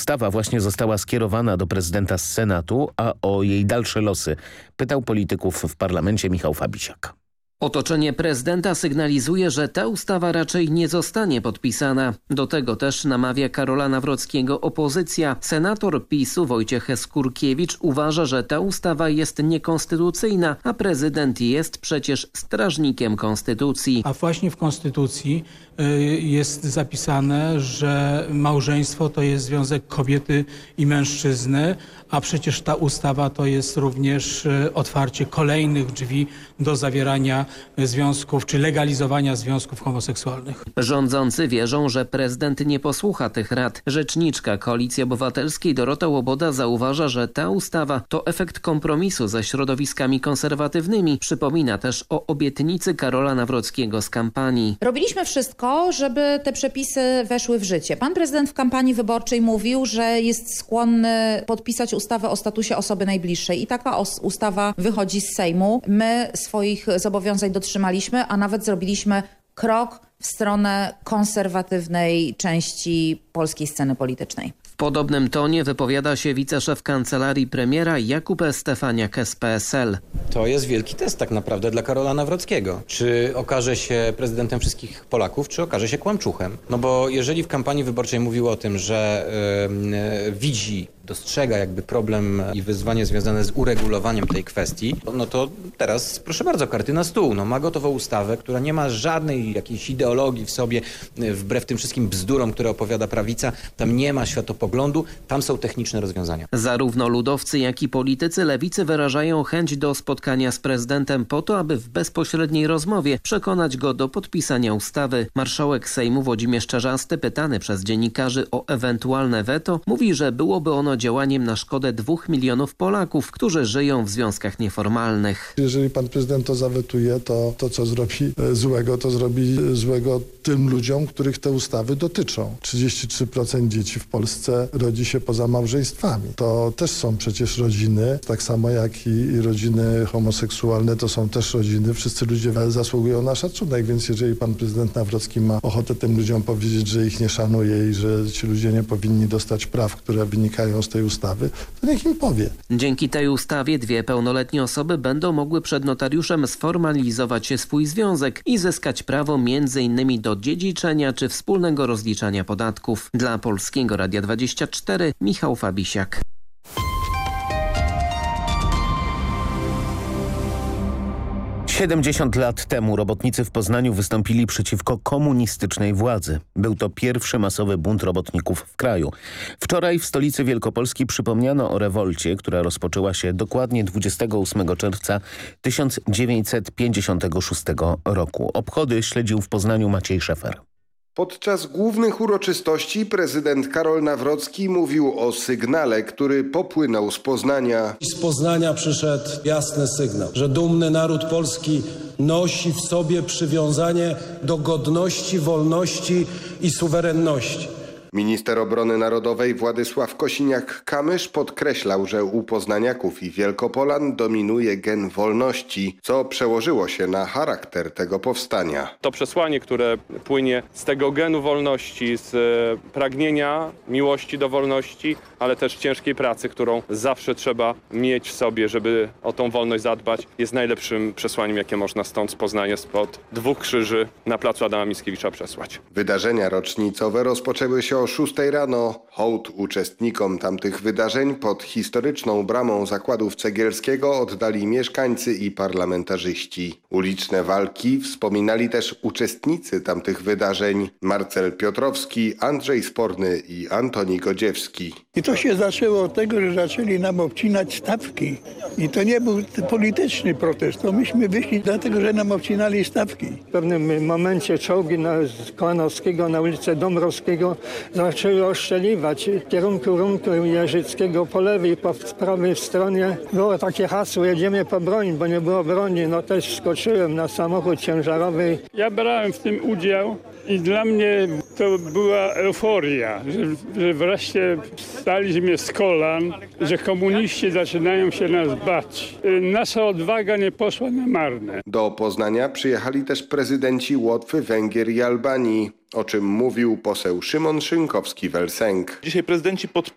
Ustawa właśnie została skierowana do prezydenta z Senatu, a o jej dalsze losy pytał polityków w parlamencie Michał Fabisiak. Otoczenie prezydenta sygnalizuje, że ta ustawa raczej nie zostanie podpisana. Do tego też namawia Karola Nawrockiego opozycja. Senator PiS-u Wojciech Skurkiewicz uważa, że ta ustawa jest niekonstytucyjna, a prezydent jest przecież strażnikiem konstytucji. A właśnie w konstytucji jest zapisane, że małżeństwo to jest związek kobiety i mężczyzny, a przecież ta ustawa to jest również otwarcie kolejnych drzwi do zawierania związków czy legalizowania związków homoseksualnych. Rządzący wierzą, że prezydent nie posłucha tych rad. Rzeczniczka Koalicji Obywatelskiej Dorota Łoboda zauważa, że ta ustawa to efekt kompromisu ze środowiskami konserwatywnymi. Przypomina też o obietnicy Karola Nawrockiego z kampanii. Robiliśmy wszystko, żeby te przepisy weszły w życie. Pan prezydent w kampanii wyborczej mówił, że jest skłonny podpisać ustawę o statusie osoby najbliższej i taka ustawa wychodzi z Sejmu. My swoich zobowiązań dotrzymaliśmy, a nawet zrobiliśmy krok w stronę konserwatywnej części polskiej sceny politycznej. W podobnym tonie wypowiada się wiceszef kancelarii premiera Jakub Stefaniak z PSL. To jest wielki test tak naprawdę dla Karola Nawrockiego. Czy okaże się prezydentem wszystkich Polaków, czy okaże się kłamczuchem? No bo jeżeli w kampanii wyborczej mówił o tym, że dostrzega jakby problem i wyzwanie związane z uregulowaniem tej kwestii, no to teraz proszę bardzo, karty na stół. No, ma gotową ustawę, która nie ma żadnej jakiejś ideologii w sobie, wbrew tym wszystkim bzdurom, które opowiada prawica. Tam nie ma światopoglądu, tam są techniczne rozwiązania. Zarówno ludowcy, jak i politycy lewicy wyrażają chęć do spotkania z prezydentem po to, aby w bezpośredniej rozmowie przekonać go do podpisania ustawy. Marszałek Sejmu Włodzimierz Czarzasty, pytany przez dziennikarzy o ewentualne weto, mówi, że byłoby ono działaniem na szkodę 2 milionów Polaków, którzy żyją w związkach nieformalnych. Jeżeli pan prezydent to zawetuje, to co zrobi złego, to zrobi złego tym ludziom, których te ustawy dotyczą. 33% dzieci w Polsce rodzi się poza małżeństwami. To też są przecież rodziny, tak samo jak i rodziny homoseksualne, to są też rodziny. Wszyscy ludzie zasługują na szacunek, więc jeżeli pan prezydent Nawrocki ma ochotę tym ludziom powiedzieć, że ich nie szanuje i że ci ludzie nie powinni dostać praw, które wynikają z tej ustawy, to niech im powie. Dzięki tej ustawie 2 pełnoletnie osoby będą mogły przed notariuszem sformalizować swój związek i zyskać prawo m.in. do dziedziczenia czy wspólnego rozliczania podatków. Dla Polskiego Radia 24 Michał Fabisiak. Siedemdziesiąt lat temu robotnicy w Poznaniu wystąpili przeciwko komunistycznej władzy. Był to pierwszy masowy bunt robotników w kraju. Wczoraj w stolicy Wielkopolski przypomniano o rewolcie, która rozpoczęła się dokładnie 28 czerwca 1956 roku. Obchody śledził w Poznaniu Maciej Szefer. Podczas głównych uroczystości prezydent Karol Nawrocki mówił o sygnale, który popłynął z Poznania. Z Poznania przyszedł jasny sygnał, że dumny naród polski nosi w sobie przywiązanie do godności, wolności i suwerenności. Minister Obrony Narodowej Władysław Kosiniak-Kamysz podkreślał, że u poznaniaków i Wielkopolan dominuje gen wolności, co przełożyło się na charakter tego powstania. To przesłanie, które płynie z tego genu wolności, z pragnienia miłości do wolności, ale też ciężkiej pracy, którą zawsze trzeba mieć w sobie, żeby o tą wolność zadbać, jest najlepszym przesłaniem, jakie można stąd z Poznania, spod 2 krzyży na placu Adama Mickiewicza przesłać. Wydarzenia rocznicowe rozpoczęły się o 6 rano. Hołd uczestnikom tamtych wydarzeń pod historyczną bramą Zakładów Cegielskiego oddali mieszkańcy i parlamentarzyści. Uliczne walki wspominali też uczestnicy tamtych wydarzeń: Marcel Piotrowski, Andrzej Sporny i Antoni Godziewski. I to się zaczęło od tego, że zaczęli nam obcinać stawki. I to nie był polityczny protest, to myśmy wyszli dlatego, że nam obcinali stawki. W pewnym momencie czołgi z Kołanowskiego na ulicę Dąbrowskiego zaczęły oszczeliwać w kierunku rynku Jeżyckiego po lewej, po prawej stronie. Było takie hasło: jedziemy po broń, bo nie było broni. No też skoczyłem na samochód ciężarowy. Ja brałem w tym udział i dla mnie to była euforia, że wreszcie wstaliśmy z kolan, że komuniści zaczynają się nas bać. Nasza odwaga nie poszła na marne. Do Poznania przyjechali też prezydenci Łotwy, Węgier i Albanii, o czym mówił poseł Szymon Szynkowski-Welsenk. Dzisiaj prezydenci